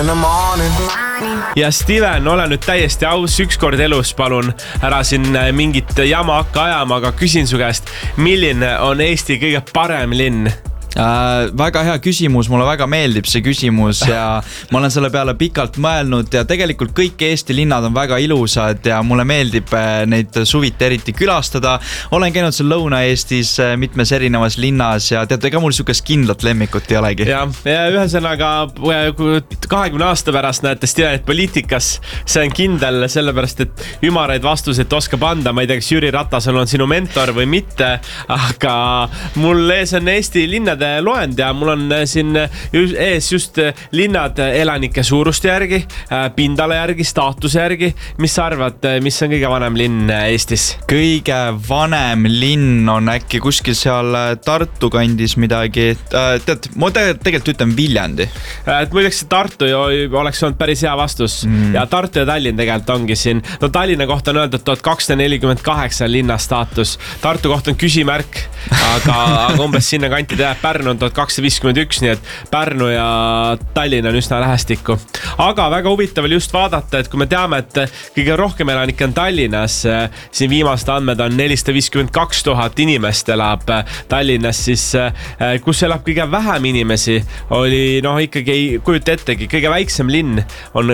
Ja Steven, ole nüüd täiesti aus, ükskord elus palun ära siin mingit jama hakka ajama, aga küsin su käest, milline on Eesti kõige parem linn? Väga hea küsimus, mulle väga meeldib see küsimus ja ma olen selle peale pikalt mõelnud ja tegelikult kõik Eesti linnad on väga ilusad ja mulle meeldib neid suviti eriti külastada. Olen käinud seal Lõuna-Eestis mitmes erinevas linnas ja teate, ega mul sukest kindlat lemmikut ei olegi. Ja ühesõnaga 20 aasta pärast näete Stevenit poliitikas, see on kindel sellepärast, et ümaraid vastuseid oskab anda. Ma ei tea, kas Jüri Ratasel on sinu mentor või mitte, aga mul ees on Eesti linnade loend ja mul on siin ees just linnad elanike suuruste järgi, pindala järgi, staatuse järgi. Mis sa arvad, mis on kõige vanem linn Eestis? Kõige vanem linn on äkki kuskil seal Tartu kandis midagi. Tead, ma tegelikult ütlen Viljandi. Ma ütleks, et Tartu oleks olnud päris hea vastus. Ja Tartu ja Tallinn tegelikult ongi siin. No Tallinna kohta on öeldud 1248 linna staatus. Tartu kohta on küsimärk, aga umbes sinna kanti teab. Pärnu on 1251, nii et Pärnu ja Tallinn on üsna lähestikku. Aga väga huvitav oli just vaadata, et kui me teame, et kõige rohkem elanikke on Tallinnas, siin viimased andmed on 452 000 inimest elab Tallinnas, siis kus elab kõige vähem inimesi, oli ikkagi ei kujuta ettegi, kõige väiksem linn on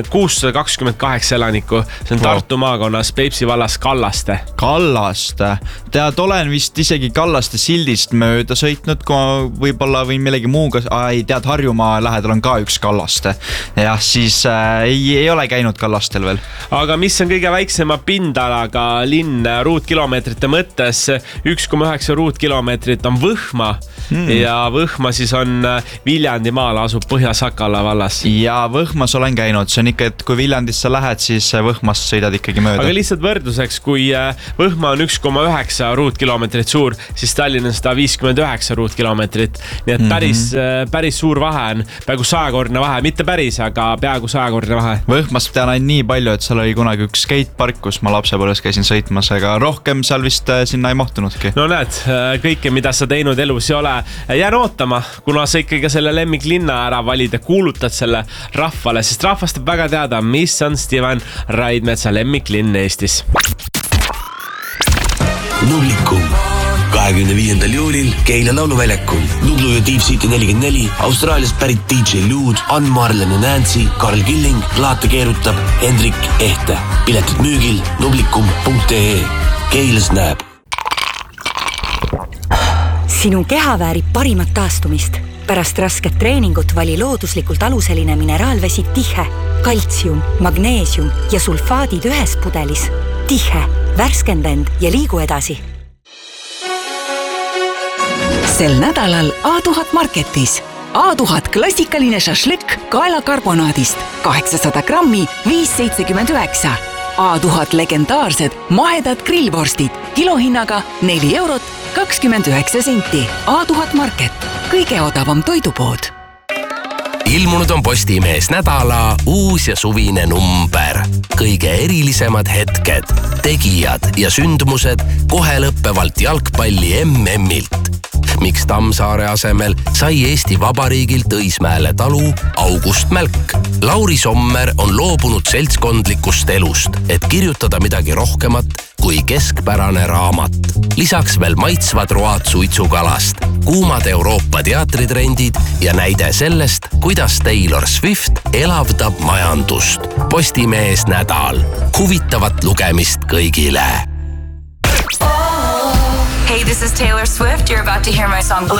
628 elanikku. See on Tartu maakonnas Peipsi vallas Kallaste. Kallaste? Tead, olen vist isegi Kallaste sildist mööda sõitnud, kui võib-olla või millegi muuga, tead, Harjumaa lähedal on ka üks Kallaste. Jah, siis ei ole käinud Kallastel veel. Aga mis on kõige väiksema pindalaga linn ruutkilomeetrite mõttes? 1,9 ruutkilomeetrit on Võhma ja Võhma siis on Viljandi maal, asub Põhja-Sakala vallas. Ja Võhmas olen käinud, see on ikka, et kui Viljandisse lähed, siis Võhmast sõidad ikkagi mööda. Aga lihtsalt võrdluseks, kui Võhma on 1,9 ruutkilomeetrit suur, siis Tallinn on 159 ruutkilomeetrit. Nii et päris suur vahe on, peaaegu 100-kordne vahe, mitte päris, aga peaaegu 100-kordne vahe. Võhmast tean ainult nii palju, et seal oli kunagi üks skatepark, kus ma lapsepõlves käisin sõitmas, aga rohkem seal vist sinna ei mahtunudki. No näed, kõike, mida sa teinud elus ei ole, jään ootama, kuna sa ikkagi selle lemmiklinna ära valid ja kuulutad selle rahvale, sest rahvast teeb väga teada, mis on Steven Raidmetsa lemmiklinn Eestis. Nublikum 25. juulil Keila lauluväljakul. Nublu ja Deep City 44, Austraaliast pärit DJ Luud, Ann Marlen ja Nancy, Karl Killing, plaate keerutab Hendrik Ehte. Piletid müügil nublikum.ee. Keilas näeb. Sinu keha väärib parimat taastumist. Pärast rasket treeningut vali looduslikult aluseline mineraalvesi Tihe. Kaltsium, magneesium ja sulfaadid ühes pudelis. Tihe, värskenda end ja liigu edasi. Sel nädalal A1000 Marketis. A1000 klassikaline šašlõkk kaelakarbonaadist 800 grammi 5,79. A1000 legendaarsed mahedad grillvorstid kilohinnaga 4 eurot 29 senti. A1000 Market, kõige odavam toidupood. Ilmunud on Postimees nädala uus ja suvine number. Kõige erilisemad hetked, tegijad ja sündmused kohe lõppevalt jalgpalli MM-ilt. Miks Tammsaare asemel sai Eesti Vabariigilt Õismäele talu August Mälk. Lauri Sommer on loobunud seltskondlikust elust, et kirjutada midagi rohkemat kui keskpärane raamat. Lisaks veel maitsvad road suitsukalast, kuumad Euroopa teatritrendid ja näide sellest, kuidas Taylor Swift elavdab majandust. Postimees nädal. Huvitavat lugemist kõigile. Hey, this is Taylor Swift. You're about to hear my song